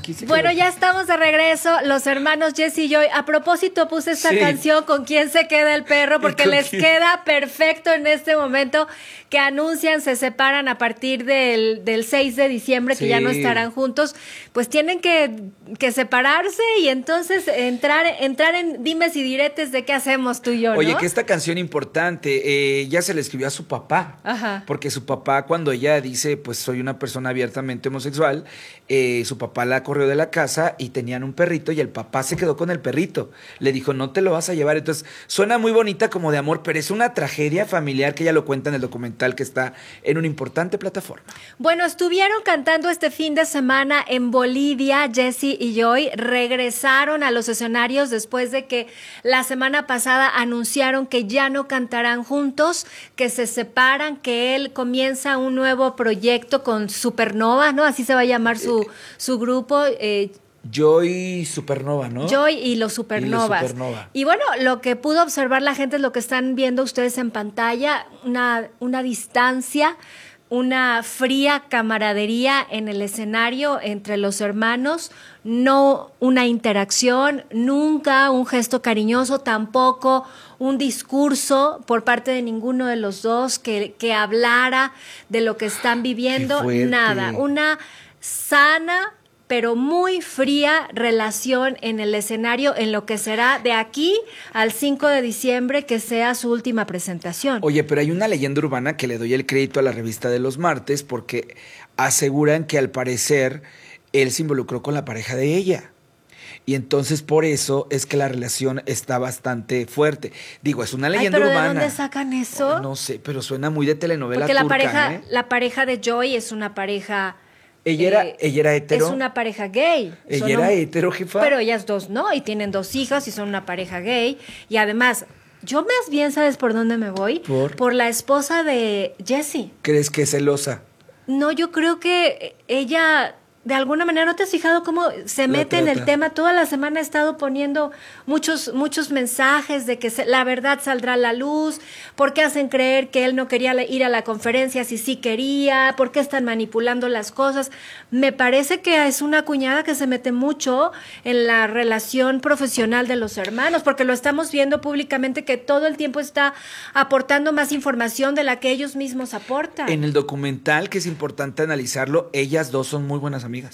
Aquí se Bueno, quedó. ya estamos de regreso, los hermanos Jesse y Joy. A propósito, puse esta canción, ¿Con quién se queda el perro? Porque les queda perfecto en este momento que anuncian, se separan a partir del 6 de diciembre, que ya no estarán juntos. Pues tienen que separarse y entonces entrar en dimes y diretes de qué hacemos tú y yo, ¿no? Oye, que esta canción importante, ella se le escribió a su papá. Ajá. Porque su papá, cuando ella dice, pues soy una persona abiertamente homosexual, su papá la corrió de la casa y tenían un perrito y el papá se quedó con el perrito. Le dijo, no te lo vas a llevar. Entonces, suena muy bonita como de amor, pero es una tragedia familiar que ella lo cuenta en el documental que está en una importante plataforma. Bueno, estuvieron cantando este fin de semana en Bolivia, Jesse y Joy. Regresaron a los escenarios después de que la semana pasada anunciaron que ya no cantarán juntos, que se separan, que él comienza un nuevo proyecto con Supernova, ¿no? Así se va a llamar su grupo. Joy Supernova, ¿no? Joy y los Supernovas. Y bueno, lo que pudo observar la gente es lo que están viendo ustedes en pantalla, una distancia, una fría camaradería en el escenario entre los hermanos, no una interacción, nunca un gesto cariñoso, tampoco un discurso por parte de ninguno de los dos que hablara de lo que están viviendo, nada, una sana pero muy fría relación en el escenario en lo que será de aquí al 5 de diciembre que sea su última presentación. Oye, pero hay una leyenda urbana que le doy el crédito a la revista de los martes porque aseguran que al parecer él se involucró con la pareja de ella. Y entonces por eso es que la relación está bastante fuerte. Digo, es una leyenda ¿pero urbana. de dónde sacan eso? No sé, pero suena muy de telenovela porque turca, la pareja de Joy es una pareja... Ella era hetero. Es una pareja gay. Ella era hetero, jefa. Pero ellas dos no, y tienen 2 hijas y son una pareja gay. Y además, yo más bien, ¿sabes por dónde me voy? Por la esposa de Jesse. ¿Crees que es celosa? No, yo creo que ella... De alguna manera, ¿no te has fijado cómo se mete en el tema? Toda la semana ha estado poniendo muchos mensajes de que la verdad saldrá a la luz. ¿Por qué hacen creer que él no quería ir a la conferencia si sí quería? ¿Por qué están manipulando las cosas? Me parece que es una cuñada que se mete mucho en la relación profesional de los hermanos, porque lo estamos viendo públicamente que todo el tiempo está aportando más información de la que ellos mismos aportan. En el documental, que es importante analizarlo, ellas dos son muy buenas amigas.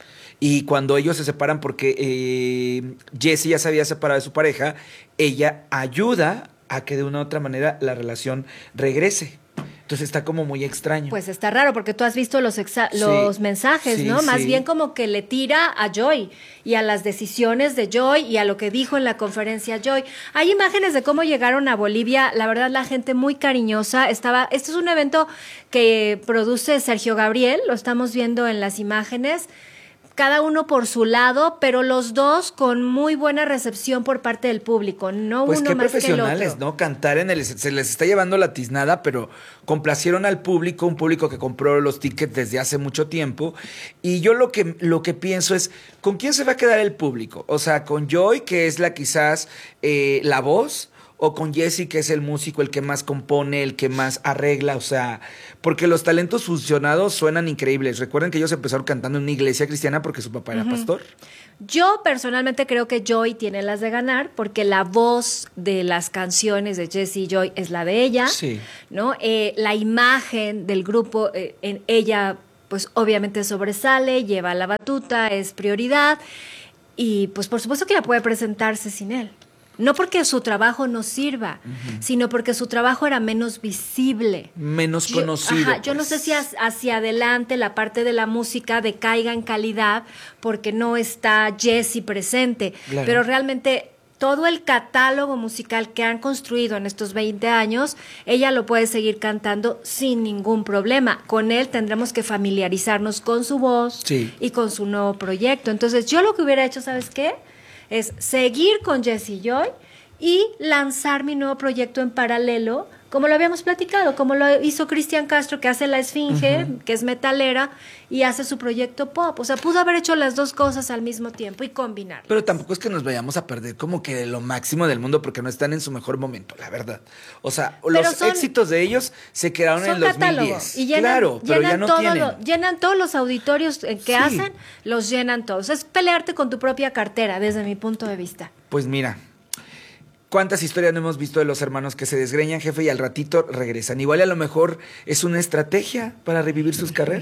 Y cuando ellos se separan, porque Jesse ya se había separado de su pareja, ella ayuda a que de una u otra manera la relación regrese. Entonces está como muy extraño. Pues está raro, porque tú has visto los mensajes, ¿no? Más bien como que le tira a Joy y a las decisiones de Joy y a lo que dijo en la conferencia Joy. Hay imágenes de cómo llegaron a Bolivia. La verdad, la gente muy cariñosa. Este es un evento que produce Sergio Gabriel. Lo estamos viendo en las imágenes. Cada uno por su lado, pero los dos con muy buena recepción por parte del público, no pues uno qué más que el otro. profesionales, ¿no? Cantar se les está llevando la tiznada, pero complacieron al público, un público que compró los tickets desde hace mucho tiempo. Y yo lo que pienso es, ¿con quién se va a quedar el público? O sea, ¿con Joy, que es quizás la voz? ¿O con Jesse, que es el músico, el que más compone, el que más arregla? O sea, porque los talentos fusionados suenan increíbles. Recuerden que ellos empezaron cantando en una iglesia cristiana porque su papá era pastor. Yo personalmente creo que Joy tiene las de ganar porque la voz de las canciones de Jesse y Joy es la de ella, ¿no? La imagen del grupo en ella, pues obviamente sobresale, lleva la batuta, es prioridad y pues por supuesto que ella puede presentarse sin él. No porque su trabajo no sirva, sino porque su trabajo era menos visible. Menos conocido. Yo no sé si hacia adelante la parte de la música decaiga en calidad porque no está Jesse presente. Claro. Pero realmente todo el catálogo musical que han construido en estos 20 años, ella lo puede seguir cantando sin ningún problema. Con él tendremos que familiarizarnos con su voz y con su nuevo proyecto. Entonces, yo lo que hubiera hecho, ¿sabes qué? Es seguir con Jesse y Joy y lanzar mi nuevo proyecto en paralelo como lo habíamos platicado, como lo hizo Cristian Castro, que hace La Esfinge, que es metalera, y hace su proyecto pop. O sea, pudo haber hecho las dos cosas al mismo tiempo y combinar. Pero tampoco es que nos vayamos a perder como que lo máximo del mundo porque no están en su mejor momento, la verdad. O sea, los éxitos de ellos se quedaron en el 2010. Y llenan, claro, pero ya no tienen. Llenan todos los auditorios que hacen, los llenan todos. Es pelearte con tu propia cartera, desde mi punto de vista. Pues mira, ¿cuántas historias no hemos visto de los hermanos que se desgreñan, jefe, y al ratito regresan? Igual a lo mejor es una estrategia para revivir sus carreras.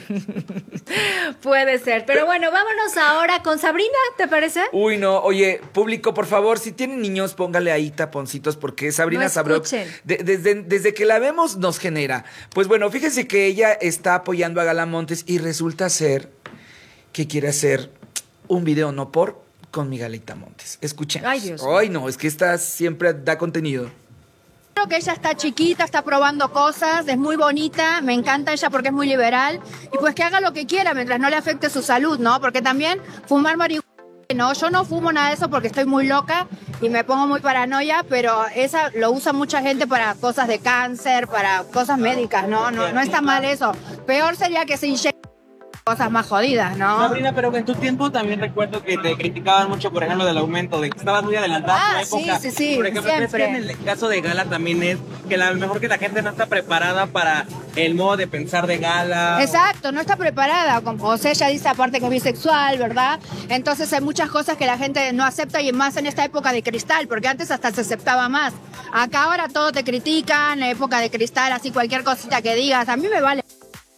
Puede ser, pero bueno, vámonos ahora con Sabrina, ¿te parece? Uy, no, oye, público, por favor, si tienen niños, póngale ahí taponcitos, porque Sabrina Sabrok, desde que la vemos, nos genera. Pues bueno, fíjense que ella está apoyando a Gala Montes y resulta ser que quiere hacer un video con Miguelita Montes. Escuchen. Ay, Dios. Ay, no, es que esta siempre da contenido. Creo que ella está chiquita, está probando cosas, es muy bonita, me encanta ella porque es muy liberal y pues que haga lo que quiera mientras no le afecte su salud, ¿no? Porque también fumar marihuana, no, yo no fumo nada de eso porque estoy muy loca y me pongo muy paranoia, pero esa lo usa mucha gente para cosas de cáncer, para cosas médicas, ¿no? No está mal eso. Peor sería que se inyecte cosas más jodidas, ¿no? Sabrina, pero en tu tiempo también recuerdo que te criticaban mucho, por ejemplo, del aumento, de que estabas muy adelantada en tu época. Sí, por ejemplo, siempre. ¿crees que en el caso de Gala también es que a lo mejor que la gente no está preparada para el modo de pensar de Gala? Exacto, no está preparada, o sea, ella dice aparte que es bisexual, ¿verdad? Entonces hay muchas cosas que la gente no acepta y más en esta época de cristal, porque antes hasta se aceptaba más. Acá ahora todo te critican, en época de cristal, así cualquier cosita que digas, a mí me vale.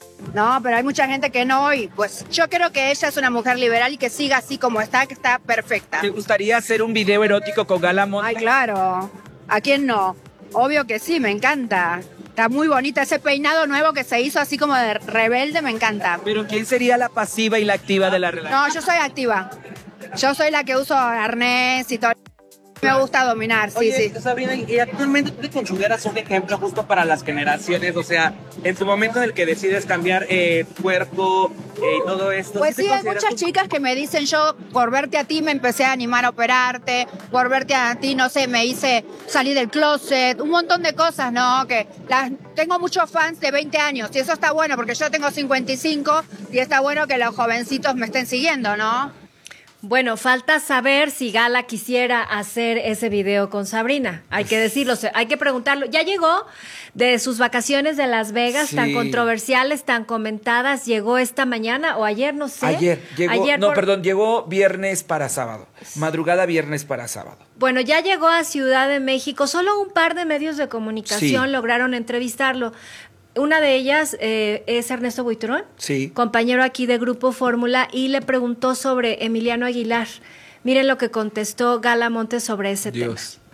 No, pero hay mucha gente que no, y pues yo creo que ella es una mujer liberal y que siga así como está, que está perfecta. ¿Te gustaría hacer un video erótico con Gala Montes? Ay, claro. ¿A quién no? Obvio que sí, me encanta. Está muy bonita ese peinado nuevo que se hizo así como de rebelde, me encanta. ¿Pero quién sería la pasiva y la activa de la relación? No, yo soy activa. Yo soy la que uso arnés y todo. Me gusta dominar, sí, Oye, sí. Sabrina, ¿y actualmente tú te consideras un ejemplo justo para las generaciones? O sea, en tu momento en el que decides cambiar tu cuerpo y todo esto. Pues sí, hay muchas chicas que me dicen, yo por verte a ti me empecé a animar a operarte, por verte a ti, no sé, me hice salir del closet, un montón de cosas, ¿no? Que tengo muchos fans de 20 años y eso está bueno porque yo tengo 55 y está bueno que los jovencitos me estén siguiendo, ¿no? Bueno, falta saber si Gala quisiera hacer ese video con Sabrina. Hay que decirlo, hay que preguntarlo. Ya llegó de sus vacaciones de Las Vegas, tan controversiales, tan comentadas. ¿Llegó esta mañana o ayer? No sé. Ayer llegó, llegó viernes para sábado. Madrugada viernes para sábado. Bueno, ya llegó a Ciudad de México. Solo un par de medios de comunicación lograron entrevistarlo. Una de ellas es Ernesto Buitrón, compañero aquí de Grupo Fórmula, y le preguntó sobre Emiliano Aguilar. Miren lo que contestó Gala Montes sobre ese tema.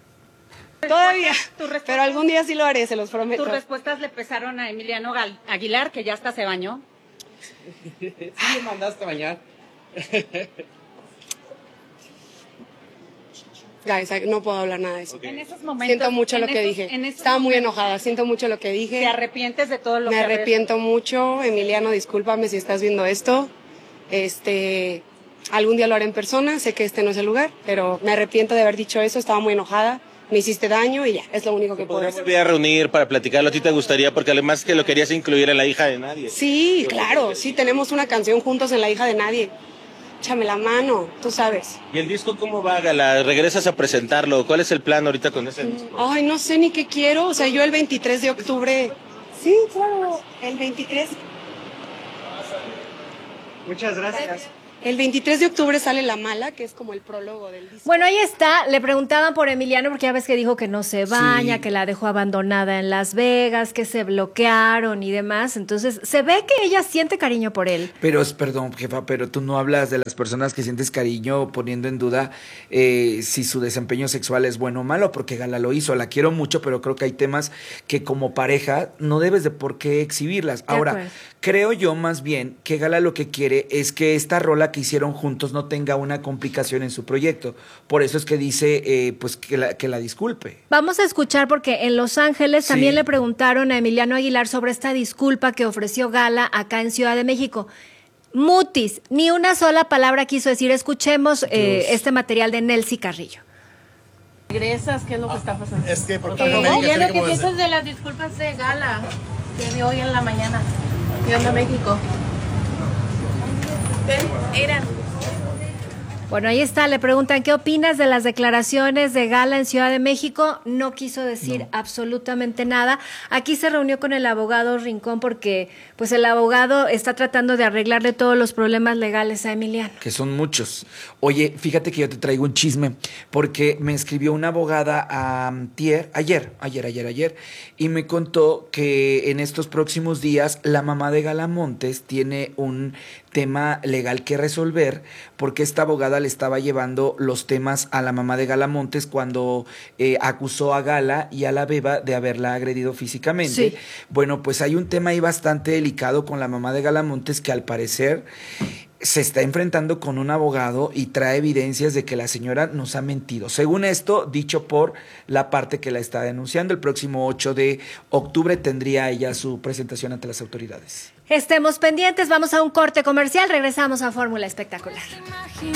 Todavía, pero algún día sí lo haré, se los prometo. ¿Tus respuestas le pesaron a Emiliano Aguilar, que ya hasta se bañó? Sí, me mandaste a bañar. Guys, no puedo hablar nada de eso. En esos momentos, siento mucho lo que dije. Estaba muy enojada, siento mucho lo que dije. ¿Te arrepientes de todo lo que Me arrepiento mucho. Emiliano, discúlpame si estás viendo esto. Algún día lo haré en persona, sé que este no es el lugar, pero me arrepiento de haber dicho eso, estaba muy enojada. Me hiciste daño y ya, es lo único que puedo decir. ¿Podríamos volver a reunir para platicarlo? ¿A ti te gustaría? Porque además que lo querías incluir en La Hija de Nadie. Sí, claro, sí, tenemos una canción juntos en La Hija de Nadie. Échame la mano, tú sabes. ¿Y el disco cómo va, Gala? ¿Regresas a presentarlo? ¿Cuál es el plan ahorita con ese disco? Ay, no sé ni qué quiero. O sea, yo el 23 de octubre... Sí, claro, el 23... Muchas gracias. El 23 de octubre sale La Mala, que es como el prólogo del disco. Bueno, ahí está. Le preguntaban por Emiliano, porque ya ves que dijo que no se baña, que la dejó abandonada en Las Vegas, que se bloquearon y demás. Entonces, se ve que ella siente cariño por él. Pero, perdón, jefa, pero tú no hablas de las personas que sientes cariño poniendo en duda si su desempeño sexual es bueno o malo, porque Gala lo hizo. La quiero mucho, pero creo que hay temas que como pareja no debes de por qué exhibirlas. Ahora, creo yo más bien que Gala lo que quiere es que esta rola que hicieron juntos no tenga una complicación en su proyecto. Por eso es que dice pues que la disculpe. Vamos a escuchar porque en Los Ángeles también le preguntaron a Emiliano Aguilar sobre esta disculpa que ofreció Gala acá en Ciudad de México. Mutis, ni una sola palabra quiso decir. Escuchemos este material de Nelcy Carrillo. ¿Regresas? ¿Qué es lo que está pasando? Es que porque Emiliano, ¿qué piensas de las disculpas de Gala que dio hoy en la mañana? Llegando a México. Eran. Bueno, ahí está, le preguntan, ¿qué opinas de las declaraciones de Gala en Ciudad de México? No quiso decir absolutamente nada. Aquí se reunió con el abogado Rincón porque pues el abogado está tratando de arreglarle todos los problemas legales a Emiliano. Que son muchos. Oye, fíjate que yo te traigo un chisme, porque me escribió una abogada ayer, y me contó que en estos próximos días la mamá de Gala Montes tiene un tema legal que resolver, porque esta abogada le estaba llevando los temas a la mamá de Gala Montes cuando acusó a Gala y a la beba de haberla agredido físicamente. Sí. Bueno, pues hay un tema ahí bastante delicado con la mamá de Gala Montes que al parecer se está enfrentando con un abogado y trae evidencias de que la señora nos ha mentido. Según esto, dicho por la parte que la está denunciando, el próximo 8 de octubre tendría ella su presentación ante las autoridades. Estemos pendientes, vamos a un corte comercial, regresamos a Fórmula Espectacular.